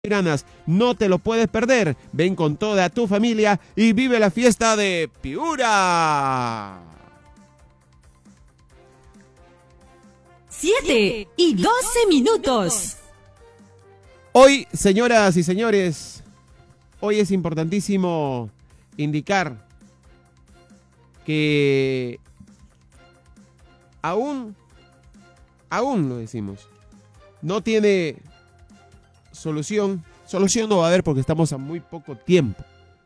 Piuranas, no te lo puedes perder. Ven con toda tu familia y vive la fiesta de Piura. 7:12. Hoy, señoras y señores, hoy es importantísimo indicar que aún lo decimos, no tiene solución no va a haber porque estamos a muy poco tiempo.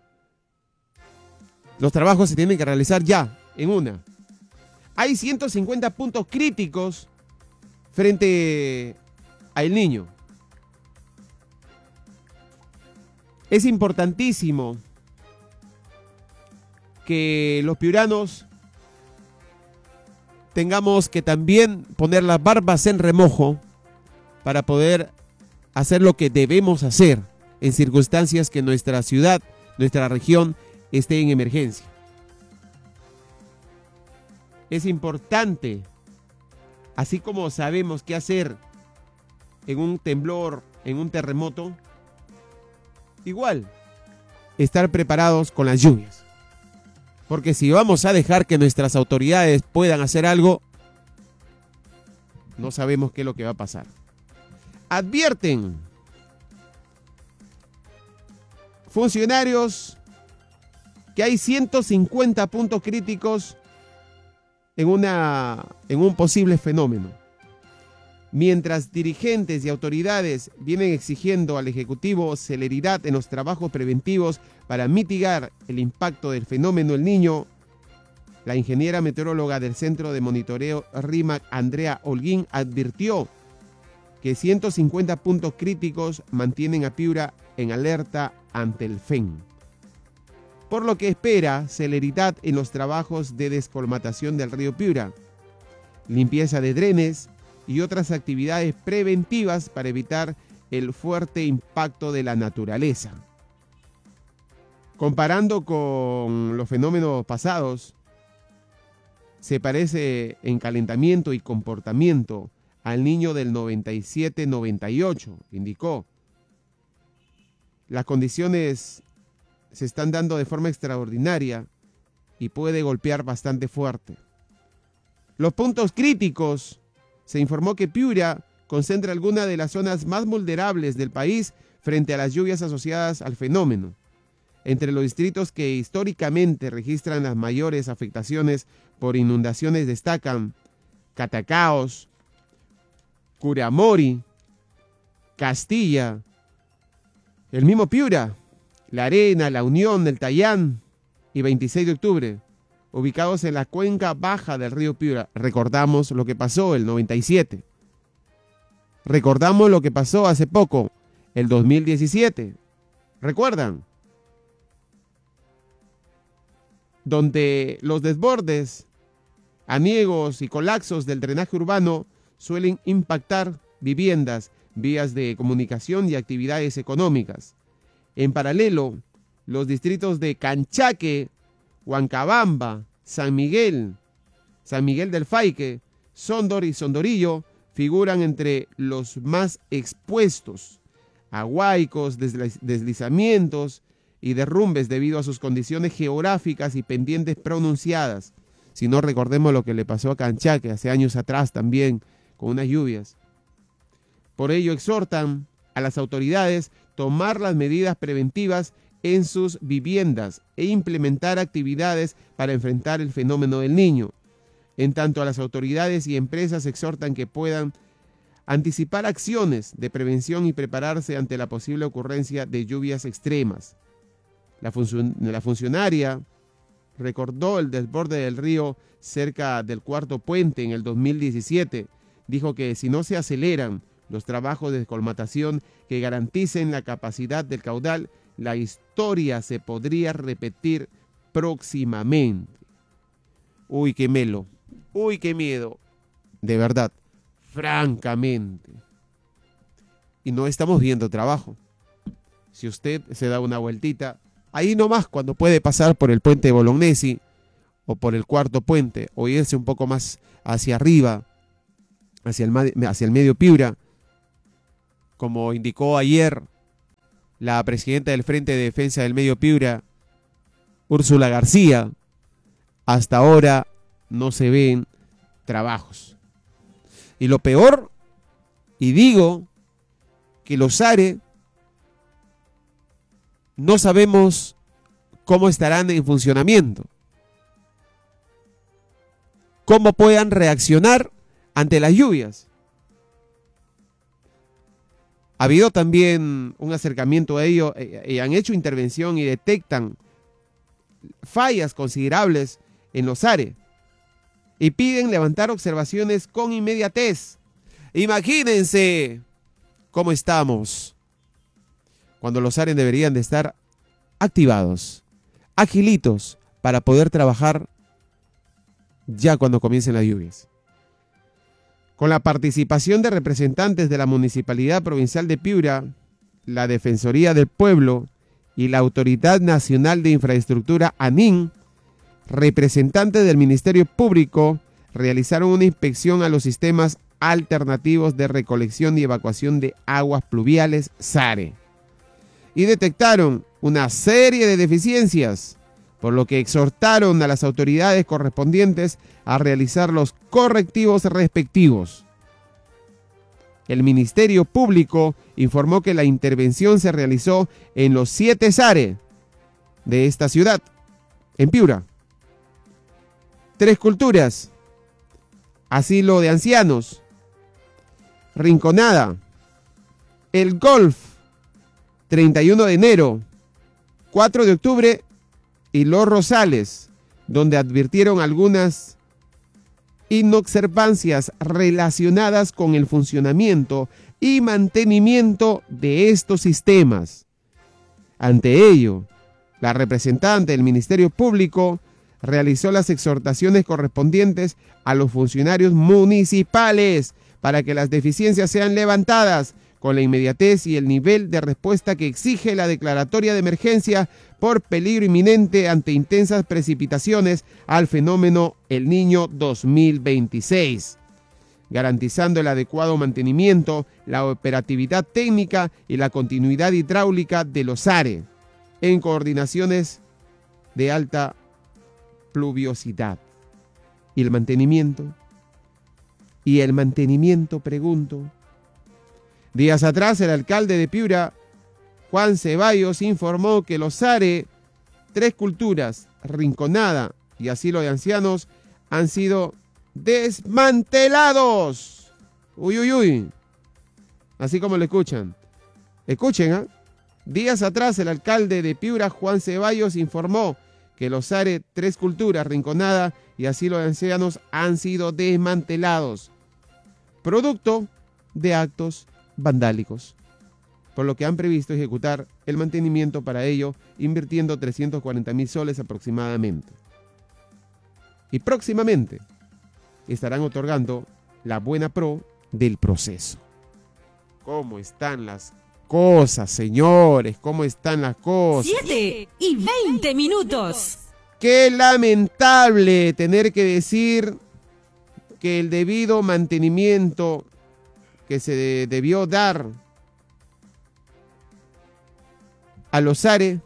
Los trabajos se tienen que realizar ya, en una. Hay 150 puntos críticos frente al niño. Es importantísimo que los piuranos tengamos que también poner las barbas en remojo para poder hacer lo que debemos hacer en circunstancias que nuestra ciudad, nuestra región esté en emergencia. Es importante, así como sabemos qué hacer en un temblor, en un terremoto, igual estar preparados con las lluvias. Porque si vamos a dejar que nuestras autoridades puedan hacer algo, no sabemos qué es lo que va a pasar. Advierten funcionarios que hay 150 puntos críticos en un posible fenómeno. Mientras dirigentes y autoridades vienen exigiendo al Ejecutivo celeridad en los trabajos preventivos para mitigar el impacto del fenómeno El Niño, la ingeniera meteoróloga del Centro de Monitoreo RIMAC, Andrea Holguín, advirtió que 150 puntos críticos mantienen a Piura en alerta ante el FEN, por lo que espera celeridad en los trabajos de descolmatación del río Piura, limpieza de drenes y otras actividades preventivas para evitar el fuerte impacto de la naturaleza. Comparando con los fenómenos pasados, se parece en calentamiento y comportamiento al Niño del 97-98, indicó. Las condiciones se están dando de forma extraordinaria y puede golpear bastante fuerte. Los puntos críticos: se informó que Piura concentra algunas de las zonas más vulnerables del país frente a las lluvias asociadas al fenómeno. Entre los distritos que históricamente registran las mayores afectaciones por inundaciones destacan Catacaos, Curamori, Castilla, el mismo Piura, La Arena, La Unión, El Tayán y 26 de octubre, ubicados en la cuenca baja del río Piura. Recordamos lo que pasó el 97. Recordamos lo que pasó hace poco, el 2017. ¿Recuerdan? Donde los desbordes, aniegos y colapsos del drenaje urbano suelen impactar viviendas, vías de comunicación y actividades económicas. En paralelo, los distritos de Canchaque, Huancabamba, San Miguel del Faique, Sondor y Sondorillo figuran entre los más expuestos a huaicos, deslizamientos y derrumbes debido a sus condiciones geográficas y pendientes pronunciadas. Si no, recordemos lo que le pasó a Canchaque hace años atrás también, con unas lluvias. Por ello exhortan a las autoridades tomar las medidas preventivas en sus viviendas e implementar actividades para enfrentar el fenómeno del Niño. En tanto, a las autoridades y empresas exhortan que puedan anticipar acciones de prevención y prepararse ante la posible ocurrencia de lluvias extremas. La funcionaria recordó el desborde del río cerca del Cuarto Puente en el 2017. Dijo que si no se aceleran los trabajos de descolmatación que garanticen la capacidad del caudal, la historia se podría repetir próximamente. Uy, qué melo. Uy, qué miedo. De verdad, francamente. Y no estamos viendo trabajo. Si usted se da una vueltita, ahí nomás cuando puede pasar por el puente de Bolognesi o por el Cuarto Puente o irse un poco más hacia arriba, hacia el medio Piura, como indicó ayer la presidenta del Frente de Defensa del Medio Piura, Úrsula García, hasta ahora no se ven trabajos. Y lo peor, y digo que los SARE no sabemos cómo estarán en funcionamiento, cómo puedan reaccionar ante las lluvias. Ha habido también un acercamiento a ello y han hecho intervención y detectan fallas considerables en los SARE y piden levantar observaciones con inmediatez. Imagínense cómo estamos cuando los SARE deberían de estar activados, agilitos, para poder trabajar ya cuando comiencen las lluvias. Con la participación de representantes de la Municipalidad Provincial de Piura, la Defensoría del Pueblo y la Autoridad Nacional de Infraestructura, ANIN, representantes del Ministerio Público realizaron una inspección a los sistemas alternativos de recolección y evacuación de aguas pluviales SARE y detectaron una serie de deficiencias, por lo que exhortaron a las autoridades correspondientes a realizar los correctivos respectivos. El Ministerio Público informó que la intervención se realizó en los 7 SARE de esta ciudad, en Piura. 3 Culturas, Asilo de Ancianos, Rinconada, El Golf, 31 de enero, 4 de octubre y Los Rosales, donde advirtieron algunas inobservancias relacionadas con el funcionamiento y mantenimiento de estos sistemas. Ante ello, la representante del Ministerio Público realizó las exhortaciones correspondientes a los funcionarios municipales para que las deficiencias sean levantadas con la inmediatez y el nivel de respuesta que exige la declaratoria de emergencia por peligro inminente ante intensas precipitaciones al fenómeno El Niño 2026, garantizando el adecuado mantenimiento, la operatividad técnica y la continuidad hidráulica de los SARE en coordinaciones de alta pluviosidad. ¿Y el mantenimiento? Pregunto. Días atrás, el alcalde de Piura, Juan Ceballos, informó que los SARE, 3 Culturas, Rinconada y Asilo de Ancianos han sido desmantelados. Uy, uy, uy. Así como lo escuchan. Escuchen, ¿eh? Días atrás, el alcalde de Piura, Juan Ceballos, informó que los SARE, 3 Culturas, Rinconada y Asilo de Ancianos han sido desmantelados, producto de actos vandálicos, por lo que han previsto ejecutar el mantenimiento para ello, invirtiendo 340,000 soles aproximadamente. Y próximamente estarán otorgando la buena pro del proceso. ¿Cómo están las cosas, señores? ¿Cómo están las cosas? 7:20. Qué lamentable tener que decir que el debido mantenimiento que se debió dar a los SARE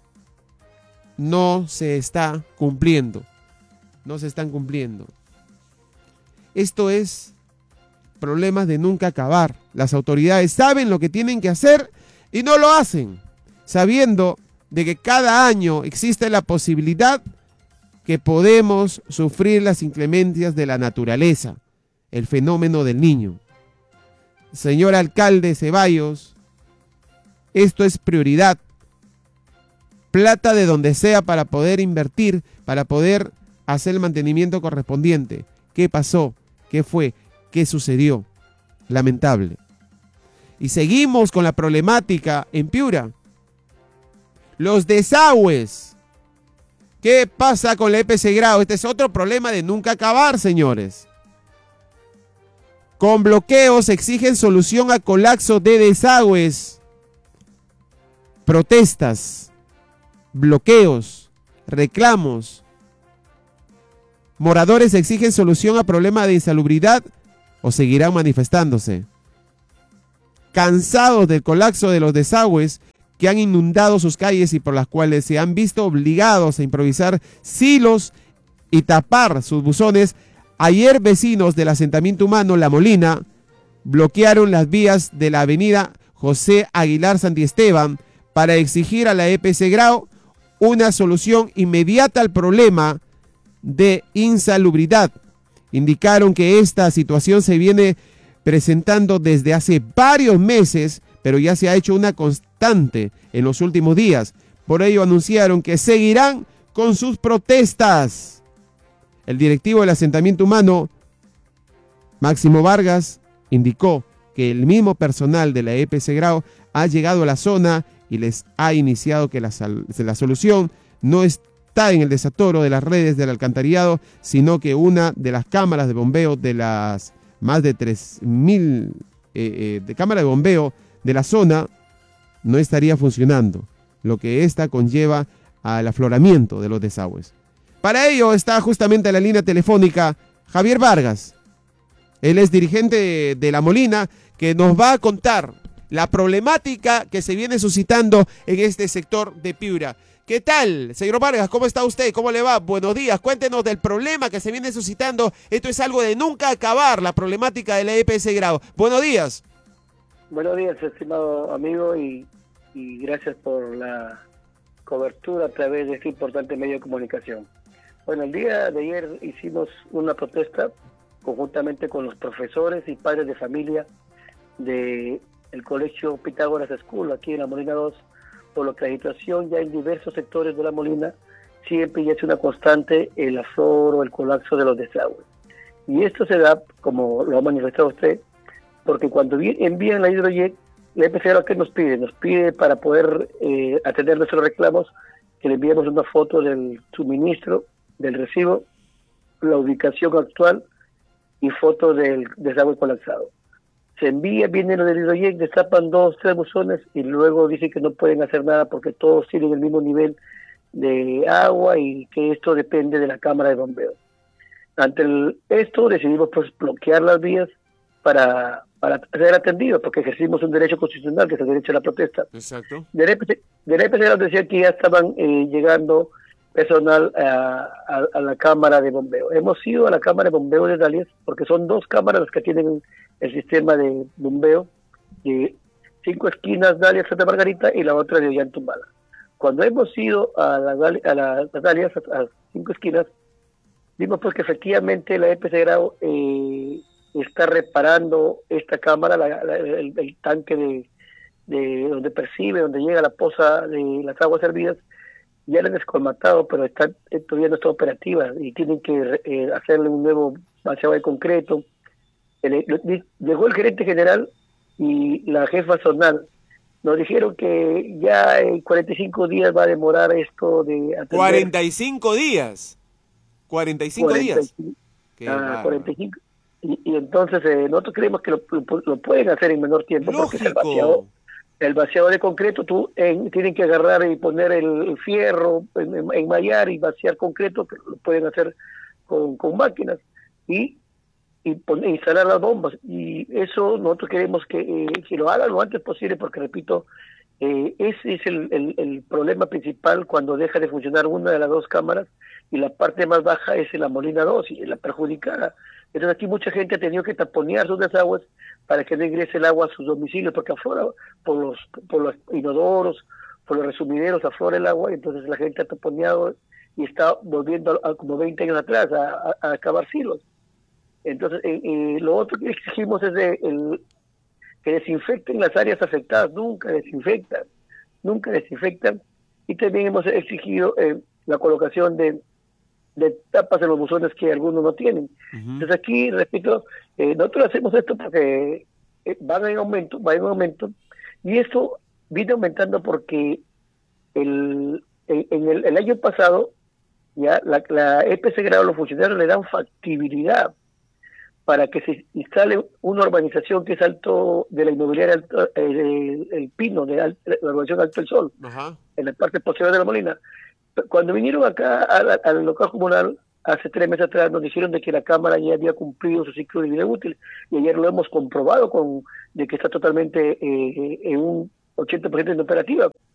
no se está cumpliendo. No se están cumpliendo. Esto es problemas de nunca acabar. Las autoridades saben lo que tienen que hacer y no lo hacen, sabiendo de que cada año existe la posibilidad que podemos sufrir las inclemencias de la naturaleza, el fenómeno del Niño. Señor alcalde Ceballos, esto es prioridad. Plata de donde sea para poder invertir, para poder hacer el mantenimiento correspondiente. ¿Qué pasó? ¿Qué fue? ¿Qué sucedió? Lamentable. Y seguimos con la problemática en Piura. Los desagües. ¿Qué pasa con la EPC Grau? Este es otro problema de nunca acabar, señores. Con bloqueos exigen solución a colapso de desagües. Protestas, bloqueos, reclamos. Moradores exigen solución a problema de insalubridad o seguirán manifestándose. Cansados del colapso de los desagües que han inundado sus calles y por las cuales se han visto obligados a improvisar silos y tapar sus buzones. Ayer vecinos del asentamiento humano La Molina bloquearon las vías de la avenida José Aguilar Santiesteban para exigir a la EPC Grau una solución inmediata al problema de insalubridad. Indicaron que esta situación se viene presentando desde hace varios meses, pero ya se ha hecho una constante en los últimos días. Por ello anunciaron que seguirán con sus protestas. El directivo del asentamiento humano, Máximo Vargas, indicó que el mismo personal de la EPC Grau ha llegado a la zona y les ha iniciado que la solución no está en el desatoro de las redes del alcantarillado, sino que una de las cámaras de bombeo de las más de 3.000 de cámaras de bombeo de la zona no estaría funcionando, lo que esta conlleva al afloramiento de los desagües. Para ello está justamente en la línea telefónica Javier Vargas. Él es dirigente de La Molina, que nos va a contar la problemática que se viene suscitando en este sector de Piura. ¿Qué tal, señor Vargas? ¿Cómo está usted? ¿Cómo le va? Buenos días. Cuéntenos del problema que se viene suscitando. Esto es algo de nunca acabar, la problemática de la EPC Grau. Buenos días. Buenos días, estimado amigo, y gracias por la cobertura a través de este importante medio de comunicación. Bueno, el día de ayer hicimos una protesta conjuntamente con los profesores y padres de familia del Colegio Pitágoras School aquí en La Molina 2, por lo que la situación ya en diversos sectores de La Molina siempre ya es una constante el afloro, el colapso de los desagües. Y esto se da, como lo ha manifestado usted, porque cuando envían la Hidrojet, la EPC lo que nos pide para poder atender nuestros reclamos, que le enviemos una foto del suministro, del recibo, la ubicación actual y foto del desagüe colapsado. Se envía, viene lo del Hidrojet, destapan 2, 3 buzones y luego dicen que no pueden hacer nada porque todos tienen el mismo nivel de agua y que esto depende de la cámara de bombeo. Ante esto decidimos pues bloquear las vías para ser atendidos, porque ejercimos un derecho constitucional que es el derecho a la protesta. Exacto. De repente nos decía que ya estaban llegando personal a la cámara de bombeo. Hemos ido a la cámara de bombeo de Dalias, porque son 2 cámaras las que tienen el sistema de bombeo, de 5 esquinas, Dalias, Santa Margarita, y la otra de Ollantumala. Cuando hemos ido a las Dalias, a 5 esquinas, vimos pues que efectivamente la EPC Grau está reparando esta cámara, el tanque de donde percibe, donde llega la poza de las aguas hervidas. Ya la han descolmatado, pero todavía no está operativa y tienen que hacerle un nuevo vaciado de concreto. Llegó el gerente general y la jefa zonal. Nos dijeron que ya en 45 días va a demorar esto de atender. 45 días. 45 días. 45. Y entonces nosotros creemos que lo pueden hacer en menor tiempo. Lógico. Porque el vaciado de concreto, tienen que agarrar y poner el fierro, enmallar y vaciar concreto, que lo pueden hacer con máquinas, y instalar las bombas. Y eso nosotros queremos que lo hagan lo antes posible, porque repito, ese es el problema principal cuando deja de funcionar una de las 2 cámaras, y la parte más baja es en La Molina 2, y la perjudicada. Entonces aquí mucha gente ha tenido que taponear sus desagües para que no ingrese el agua a sus domicilios, porque aflora por los inodoros, por los resumideros, aflora el agua, y entonces la gente ha taponeado y está volviendo a como 20 años atrás a acabar silos. Entonces lo otro que exigimos es que desinfecten las áreas afectadas. Nunca desinfectan, y también hemos exigido la colocación de tapas en los buzones que algunos no tienen. Entonces aquí, repito, nosotros hacemos esto porque van en aumento, y esto viene aumentando porque en el año pasado ya la EPC Grau, los funcionarios le dan factibilidad para que se instale una urbanización que es Alto de la inmobiliaria el Pino, la urbanización Alto el Sol, en la parte posterior de La Molina. Cuando vinieron acá al local comunal hace 3 meses atrás, nos dijeron de que la cámara ya había cumplido su ciclo de vida útil, y ayer lo hemos comprobado de que está totalmente en un 80% inoperativa.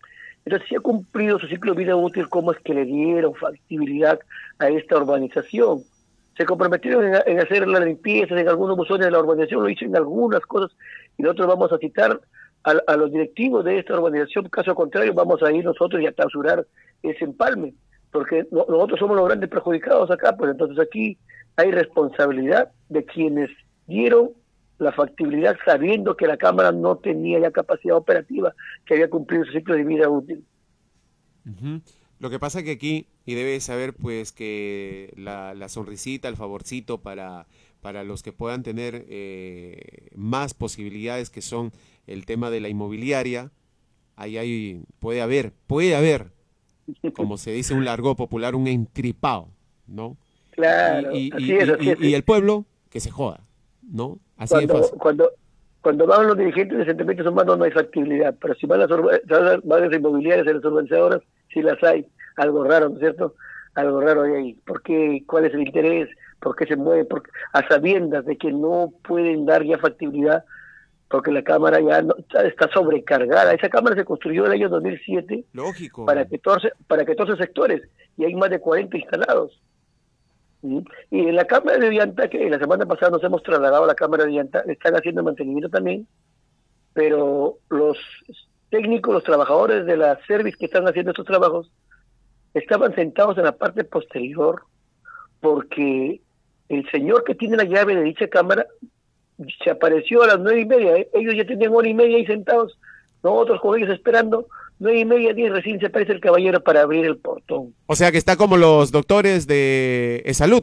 Entonces, si ha cumplido su ciclo de vida útil, ¿cómo es que le dieron factibilidad a esta urbanización? Se comprometieron en hacer la limpieza en algunos buzones de la urbanización, lo hizo en algunas cosas, y nosotros vamos a citar a los directivos de esta urbanización, caso contrario vamos a ir nosotros y a clausurar ese empalme, porque nosotros somos los grandes perjudicados acá, pues entonces aquí hay responsabilidad de quienes dieron la factibilidad sabiendo que la Cámara no tenía ya capacidad operativa, que había cumplido su ciclo de vida útil. Uh-huh. Lo que pasa que aquí, y debes saber pues que la sonrisita, el favorcito para los que puedan tener más posibilidades, que son el tema de la inmobiliaria, ahí puede haber, como se dice un largo popular, un entripado, ¿no? Claro, así es. Y el pueblo, que se joda, ¿no? Así de fácil. Cuando van los dirigentes de sentimientos humanos no hay factibilidad, pero si van las inmobiliarias y las urbanizadoras, sí las hay. Algo raro, ¿no es cierto? Algo raro hay ahí. ¿Por qué? ¿Cuál es el interés? ¿Por qué se mueve? A sabiendas de que no pueden dar ya factibilidad, porque la Cámara ya está sobrecargada. Esa Cámara se construyó en el año 2007. Lógico. Para 14 sectores, y hay más de 40 instalados. Y en la Cámara de Ollanta, que la semana pasada nos hemos trasladado a la Cámara de Ollanta, están haciendo mantenimiento también, pero los técnicos, los trabajadores de la Service que están haciendo estos trabajos, estaban sentados en la parte posterior, porque el señor que tiene la llave de dicha Cámara se apareció a las 9:30, ellos ya tenían 1:30 ahí sentados, nosotros con ellos esperando, 9:30, 10, recién se aparece el caballero para abrir el portón. O sea que está como los doctores de salud.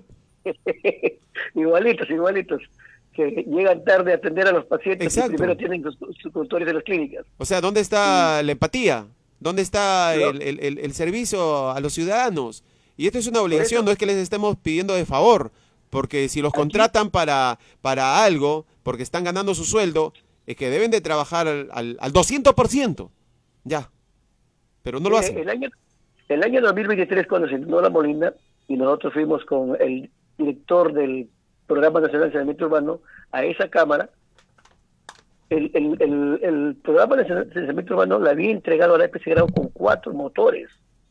igualitos, que llegan tarde a atender a los pacientes. Exacto. Y primero tienen sus consultorios en las clínicas. O sea, ¿dónde está la empatía? ¿Dónde está el servicio a los ciudadanos? Y esto es una obligación, no es que les estemos pidiendo de favor, porque si los contratan para algo, porque están ganando su sueldo, es que deben de trabajar al 200%. Ya. Pero no lo hacen. El año 2023, cuando se inundó La Molina, y nosotros fuimos con el director del Programa Nacional de Saneamiento Urbano a esa Cámara, el Programa Nacional de Saneamiento Urbano le había entregado a la EPC Grau con 4 motores.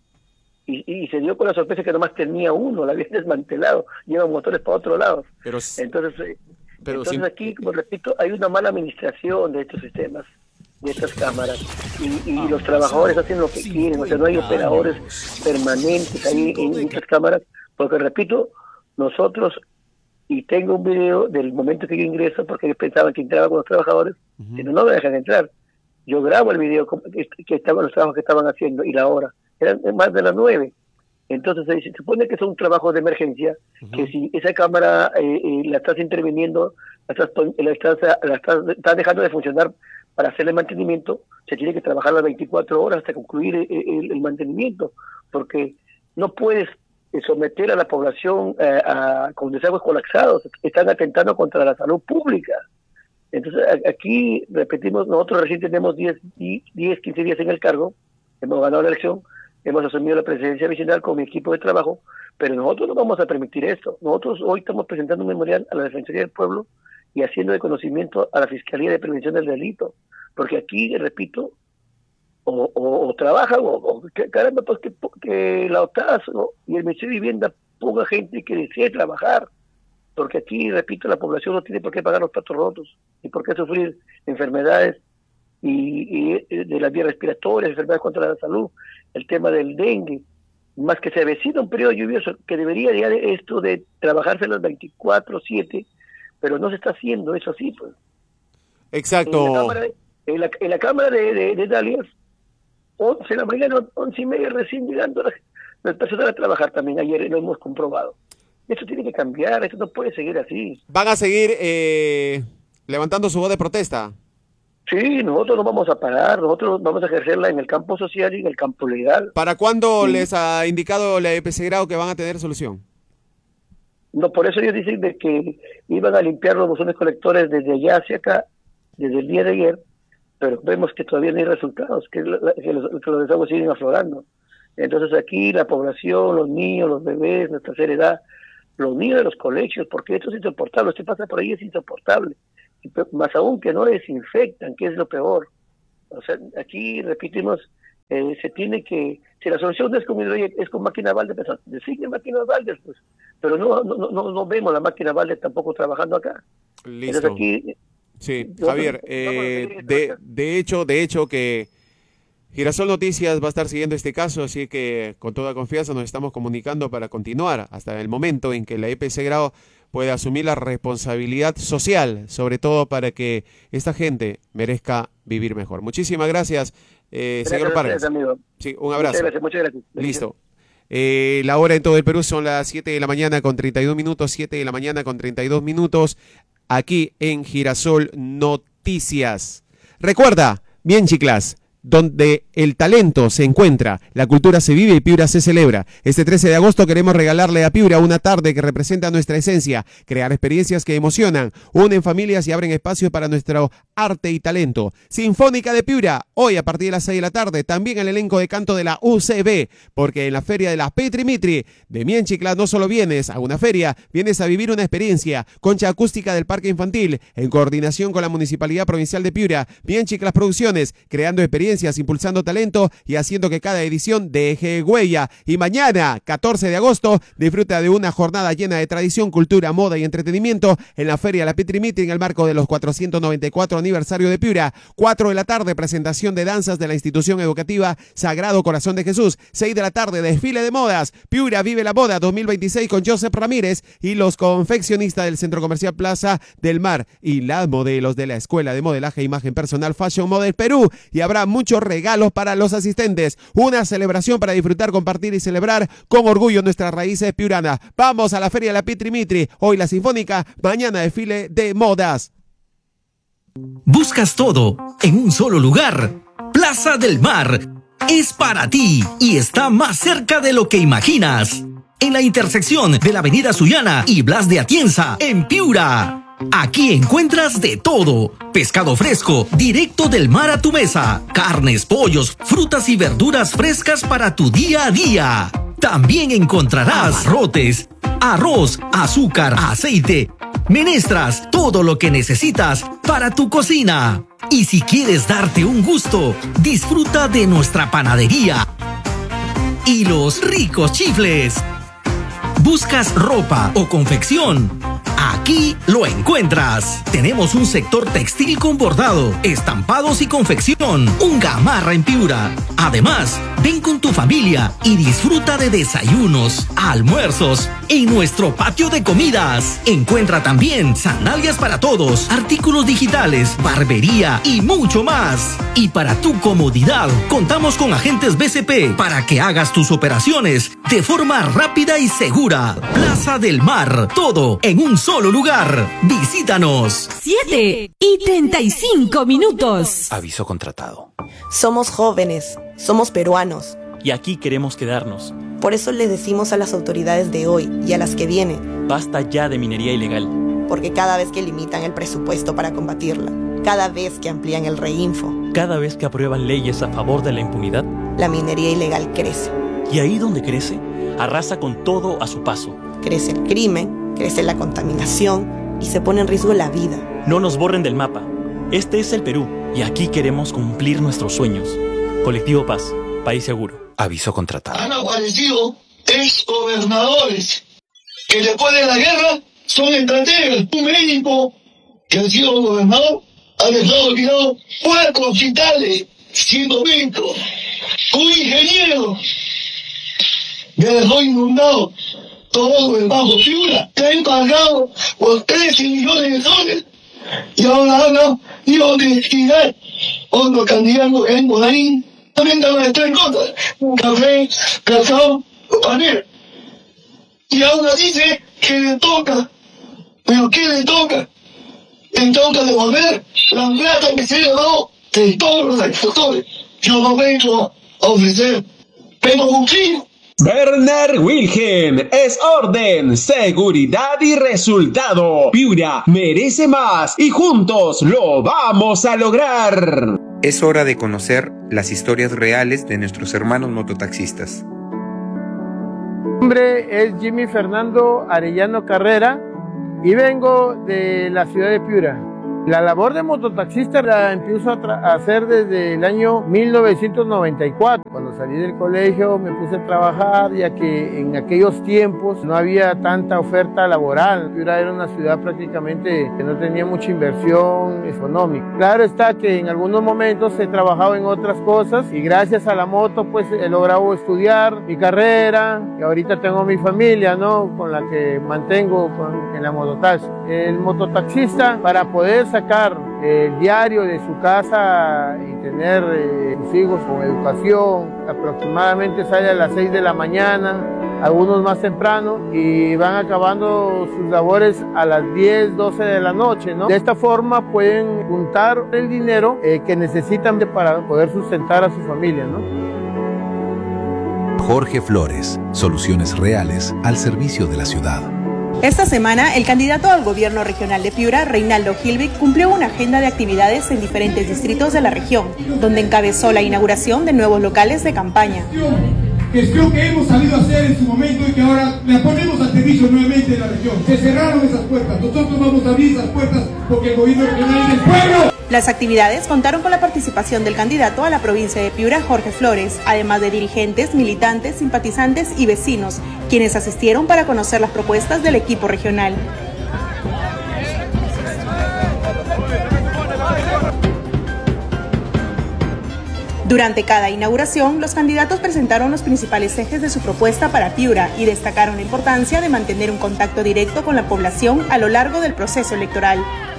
Y se dio con la sorpresa que nomás tenía uno, la habían desmantelado, llevan motores para otro lado. Entonces aquí, como repito, hay una mala administración de estos sistemas, de estas cámaras, y los trabajadores hacen lo que quieren, o sea, no hay operadores permanentes ahí en estas cámaras, porque repito, nosotros, y tengo un video del momento que yo ingreso, porque ellos pensaban que entraba con los trabajadores, pero no me dejan entrar. Yo grabo el video que estaban los trabajos que estaban haciendo y la hora. Eran más de las 9. Entonces se supone que son trabajos de emergencia, que si esa cámara la estás interviniendo, la estás dejando de funcionar para hacerle mantenimiento, se tiene que trabajar las 24 horas hasta concluir el mantenimiento, porque no puedes someter a la población con desagües colapsados, están atentando contra la salud pública. Entonces aquí, repetimos, nosotros recién tenemos 10, 15 días en el cargo, hemos ganado la elección, hemos asumido la presidencia vecinal con mi equipo de trabajo, pero nosotros no vamos a permitir esto. Nosotros hoy estamos presentando un memorial a la Defensoría del Pueblo y haciendo de conocimiento a la Fiscalía de Prevención del Delito, porque aquí, repito, o trabajan, caramba, pues que la OTAS y el Ministerio de Vivienda ponga gente que desee trabajar, porque aquí, repito, la población no tiene por qué pagar los platos rotos, ni por qué sufrir enfermedades y de las vías respiratorias, enfermedades contra la salud, el tema del dengue, más que se avecina un periodo lluvioso, que debería ya de esto de trabajarse las 24/7, pero no se está haciendo eso así, pues. Exacto. En la cámara de Dalias, 11 de la mañana, 11:30, recién llegando las personas a trabajar también, ayer lo hemos comprobado. Esto tiene que cambiar, esto no puede seguir así. ¿Van a seguir levantando su voz de protesta? Sí, nosotros no vamos a parar, nosotros vamos a ejercerla en el campo social y en el campo legal. ¿Para cuándo les ha indicado la EPC Grau que van a tener solución? No, por eso ellos dicen de que iban a limpiar los buzones colectores desde allá hacia acá, desde el día de ayer, pero vemos que todavía no hay resultados, que los desagües siguen aflorando. Entonces aquí la población, los niños, los bebés, nuestra tercera edad, los niños de los colegios, porque esto es insoportable, usted pasa por ahí, es insoportable. Más aún que no desinfectan, que es lo peor. O sea, aquí repetimos Se tiene que, si la solución no es con es con máquina balde, pues designen máquinas baldes, pues, pero no vemos la máquina balde tampoco trabajando acá. Listo. Entonces aquí, Sí, Javier, de hecho que Girasol Noticias va a estar siguiendo este caso, así que con toda confianza nos estamos comunicando para continuar hasta el momento en que la EPC Grau pueda asumir la responsabilidad social, sobre todo para que esta gente merezca vivir mejor. Muchísimas gracias, señor Vargas. Sí, un abrazo. Muchas gracias. Listo. La hora en todo el Perú son las 7 de la mañana con 32 minutos, 7 de la mañana con 32 minutos, aquí en Girasol Noticias. Recuerda, bien chiclas, donde el talento se encuentra, la cultura se vive y Piura se celebra. Este 13 de agosto queremos regalarle a Piura una tarde que representa nuestra esencia, crear experiencias que emocionan, unen familias y abren espacio para nuestro arte y talento. Sinfónica de Piura, hoy a partir de las 6 de la tarde, también el elenco de canto de la UCB, porque en la feria de la Petri Mitri de Mienchicla no solo vienes a una feria, vienes a vivir una experiencia. Concha acústica del Parque Infantil, en coordinación con la Municipalidad Provincial de Piura, Mienchiclas Producciones, creando experiencias, impulsando talento y haciendo que cada edición deje huella. Y mañana, 14 de agosto, disfruta de una jornada llena de tradición, cultura, moda y entretenimiento en la Feria La Petri Mitri en el marco de los 494 aniversario de Piura. 4 de la tarde, presentación de danzas de la institución educativa Sagrado Corazón de Jesús. 6 de la tarde, desfile de modas. Piura vive la moda 2026 con Joseph Ramírez y los confeccionistas del Centro Comercial Plaza del Mar y las modelos de la Escuela de Modelaje e Imagen Personal Fashion Model Perú. Y habrá muchos regalos para los asistentes. Una celebración para disfrutar, compartir y celebrar con orgullo nuestras raíces piuranas. Vamos a la Feria de la Petri Mitri. Hoy la Sinfónica, mañana desfile de modas. Buscas todo en un solo lugar. Plaza del Mar es para ti y está más cerca de lo que imaginas. En la intersección de la Avenida Sullana y Blas de Atienza, en Piura. Aquí encuentras de todo. Pescado fresco, directo del mar a tu mesa. Carnes, pollos, frutas y verduras frescas para tu día a día. También encontrarás abarrotes, arroz, azúcar, aceite, menestras, todo lo que necesitas para tu cocina. Y si quieres darte un gusto, disfruta de nuestra panadería y los ricos chifles. ¿Buscas ropa o confección? Aquí lo encuentras. Tenemos un sector textil con bordado, estampados y confección. Un Gamarra en Piura. Además, ven con tu familia y disfruta de desayunos, almuerzos en nuestro patio de comidas. Encuentra también sandalias para todos, artículos digitales, barbería y mucho más. Y para tu comodidad, contamos con agentes BCP para que hagas tus operaciones de forma rápida y segura. Plaza del Mar, todo en un solo lugar. Visítanos. 7:35. Aviso contratado. Somos jóvenes, somos peruanos. Y aquí queremos quedarnos. Por eso les decimos a las autoridades de hoy y a las que vienen. Basta ya de minería ilegal. Porque cada vez que limitan el presupuesto para combatirla, cada vez que amplían el reinfo, cada vez que aprueban leyes a favor de la impunidad, la minería ilegal crece. Y ahí donde crece, arrasa con todo a su paso. Crece el crimen, crece la contaminación y se pone en riesgo la vida. No nos borren del mapa. Este es el Perú y aquí queremos cumplir nuestros sueños. Colectivo Paz, país seguro. Aviso contratado. Han aparecido exgobernadores que después de la guerra son estrategas. Un médico que ha sido gobernador ha dejado tirado 4 hospitales siendo médico. Un ingeniero que dejó inundado todo el Bajo Piura, que ha pagado por 13 millones de dólares y ahora habla de honestidad. Otro candidato que es Modaín también te van a estar en contra. Café, cacao, panera. Y ahora dice que le toca. ¿Pero qué le toca? Le toca devolver la plata que se le dio de todos los agricultores. Yo no vengo a ofrecer, pero un fin. Bernard Wilhelm es orden, seguridad y resultado. Piura merece más y juntos lo vamos a lograr. Es hora de conocer las historias reales de nuestros hermanos mototaxistas. Mi nombre es Jimmy Fernando Arellano Carrera y vengo de la ciudad de Piura. La labor de mototaxista la empiezo a hacer desde el año 1994. Cuando salí del colegio me puse a trabajar, ya que en aquellos tiempos no había tanta oferta laboral. Piura era una ciudad prácticamente que no tenía mucha inversión económica. Claro está que en algunos momentos he trabajado en otras cosas y gracias a la moto pues he logrado estudiar mi carrera y ahorita tengo mi familia, ¿no?, con la que mantengo en la mototaxi. El mototaxista, para poder sacar el diario de su casa y tener sus hijos con educación, aproximadamente sale a las 6 de la mañana, algunos más temprano, y van acabando sus labores a las 10, 12 de la noche, ¿no? De esta forma pueden juntar el dinero que necesitan para poder sustentar a su familia, ¿no? Jorge Flores, soluciones reales al servicio de la ciudad. Esta semana, el candidato al gobierno regional de Piura, Reinaldo Gilvig, cumplió una agenda de actividades en diferentes distritos de la región, donde encabezó la inauguración de nuevos locales de campaña. Gestión que hemos salido a hacer en su momento y que ahora la ponemos al servicio nuevamente de la región. Se cerraron esas puertas, nosotros vamos a abrir esas puertas porque el gobierno regional es del pueblo. Las actividades contaron con la participación del candidato a la provincia de Piura, Jorge Flores, además de dirigentes, militantes, simpatizantes y vecinos, quienes asistieron para conocer las propuestas del equipo regional. Durante cada inauguración, los candidatos presentaron los principales ejes de su propuesta para Piura y destacaron la importancia de mantener un contacto directo con la población a lo largo del proceso electoral.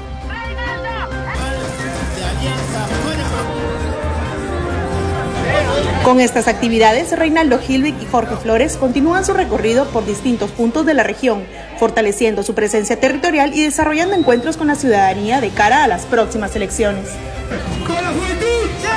Con estas actividades, Reinaldo Gilvig y Jorge Flores continúan su recorrido por distintos puntos de la región, fortaleciendo su presencia territorial y desarrollando encuentros con la ciudadanía de cara a las próximas elecciones.